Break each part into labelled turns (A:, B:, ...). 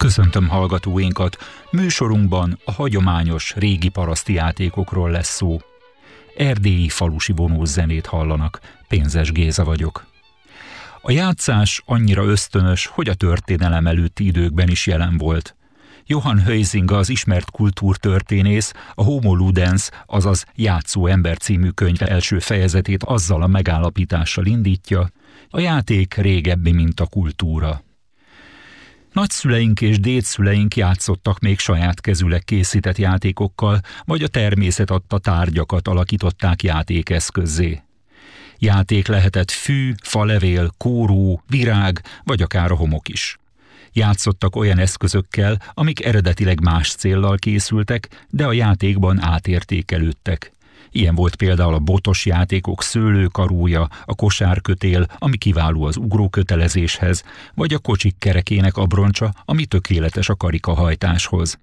A: Köszöntöm hallgatóinkat! Műsorunkban a hagyományos, régi paraszti játékokról lesz szó. Erdélyi falusi vonós zenét hallanak, Pénzes Géza vagyok. A játszás annyira ösztönös, hogy a történelem előtti időkben is jelen volt. Johann Huizinga, az ismert kultúrtörténész, a Homo Ludens, azaz Játszó ember című könyv első fejezetét azzal a megállapítással indítja: a játék régebbi, mint a kultúra. Nagyszüleink és dédszüleink játszottak még saját kezüleg készített játékokkal, vagy a természet adta tárgyakat alakították játékeszközzé. Játék lehetett fű, falevél, kóró, virág, vagy akár a homok is. Játszottak olyan eszközökkel, amik eredetileg más céllal készültek, de a játékban átértékelődtek. Ilyen volt például a botos játékok szőlőkarója, a kosárkötél, ami kiváló az ugrókötelezéshez, vagy a kocsik kerekének abroncsa, ami tökéletes a karikahajtáshoz.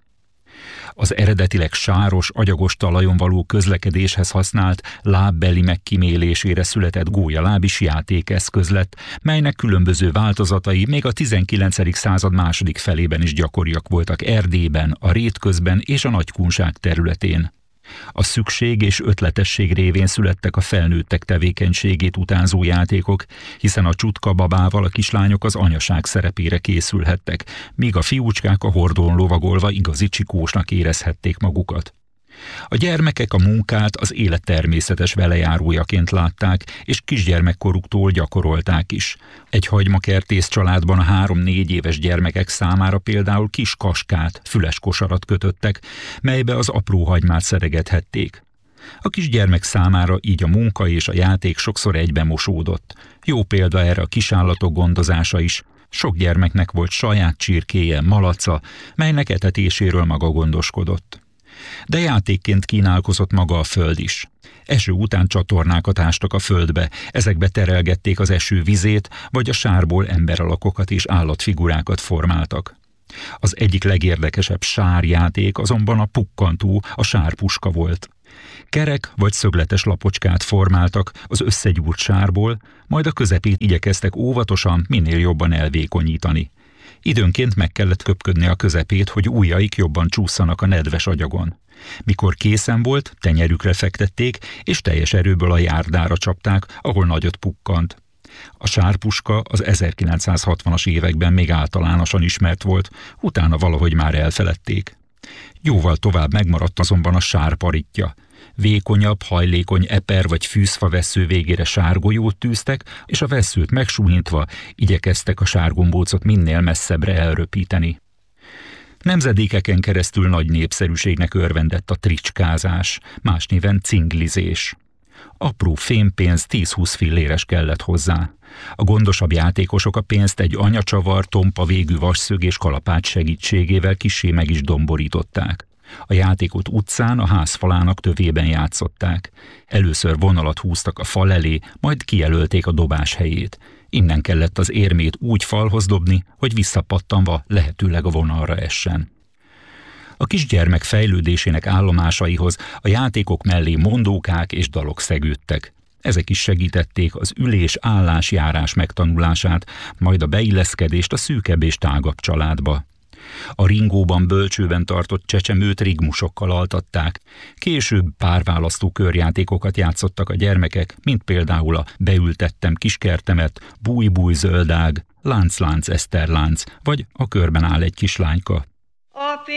A: Az eredetileg sáros, agyagos talajon való közlekedéshez használt lábbeli megkímélésére született gólyaláb is játékeszköz lett, melynek különböző változatai még a 19. század második felében is gyakoriak voltak Erdélyben, a Rétközben és a Nagykunság területén. A szükség és ötletesség révén születtek a felnőttek tevékenységét utánzó játékok, hiszen a csutka babával a kislányok az anyaság szerepére készülhettek, míg a fiúcskák a hordón lovagolva igazi csikósnak érezhették magukat. A gyermekek a munkát az élet természetes velejárójaként látták, és kisgyermekkoruktól gyakorolták is. Egy hagymakertész családban a 3-4 éves gyermekek számára például kis kaskát, füles kosarat kötöttek, melybe az apró hagymát szeregethették. A kisgyermek számára így a munka és a játék sokszor egyben mosódott. Jó példa erre a kisállatok gondozása is. Sok gyermeknek volt saját csirkéje, malaca, melynek etetéséről maga gondoskodott. De játékként kínálkozott maga a föld is. Eső után csatornákat ástak a földbe, ezekbe terelgették az eső vizét, vagy a sárból emberalakokat és állatfigurákat formáltak. Az egyik legérdekesebb sárjáték azonban a pukkantó, a sárpuska volt. Kerek vagy szögletes lapocskát formáltak az összegyúrt sárból, majd a közepét igyekeztek óvatosan, minél jobban elvékonyítani. Időnként meg kellett köpködni a közepét, hogy ujjaik jobban csúszanak a nedves agyagon. Mikor készen volt, tenyerükre fektették, és teljes erőből a járdára csapták, ahol nagyot pukkant. A sárpuska az 1960-as években még általánosan ismert volt, utána valahogy már elfeledték. Jóval tovább megmaradt azonban a sárparitja. Vékonyabb, hajlékony eper vagy fűzfa vessző végére sárgolyót tűztek, és a vesszőt megsúnyintva igyekeztek a sárgombócot minél messzebbre elröpíteni. Nemzedékeken keresztül nagy népszerűségnek örvendett a tricskázás, más néven cinglizés. Apró fémpénz 10-20 filléres kellett hozzá. A gondosabb játékosok a pénzt egy anyacsavar, tompa végű vasszög és kalapács segítségével kissé meg is domborították. A játékot utcán, a ház falának tövében játszották. Először vonalat húztak a fal elé, majd kijelölték a dobás helyét. Innen kellett az érmét úgy falhoz dobni, hogy visszapattanva lehetőleg a vonalra essen. A kisgyermek fejlődésének állomásaihoz a játékok mellé mondókák és dalok szegődtek. Ezek is segítették az ülés-állás-járás megtanulását, majd a beilleszkedést a szűkebb és tágabb családba. A ringóban bölcsőben tartott csecsemőt rigmusokkal altatták. Később párválasztó körjátékokat játszottak a gyermekek, mint például a beültettem kiskertemet, búj-búj zöldág, lánc-lánc eszterlánc, vagy a körben áll egy kislányka.